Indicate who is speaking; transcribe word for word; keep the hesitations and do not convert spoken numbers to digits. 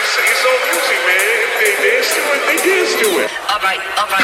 Speaker 1: It's, it's all music, man. If they dance to it, they dance to it.
Speaker 2: All right, all right.